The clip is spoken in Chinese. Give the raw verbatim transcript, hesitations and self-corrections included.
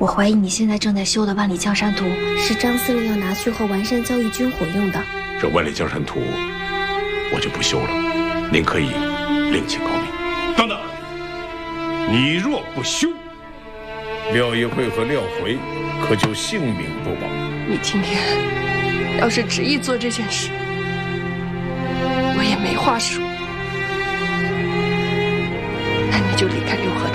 我怀疑你现在正在修的万里江山图， 是张司令要拿去和完山交易军火用的。 这万里江山图，我就不修了。您可以另请高明。 等等，你若不修，廖一会和廖回可就性命不保。 你今天要是执意做这件事，我也没话说。那你就离开六合